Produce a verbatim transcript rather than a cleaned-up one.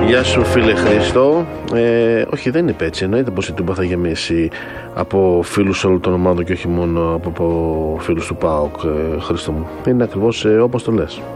Γεια σου φίλε Χρήστο. ε, Όχι, δεν είναι έτσι. Εννοείται πως η Τούμπα θα γεμίσει από φίλους όλων των ομάδων και όχι μόνο από, από φίλους του ΠΑΟΚ, ε, Χρήστο μου. Είναι ακριβώς ε, όπως το λες.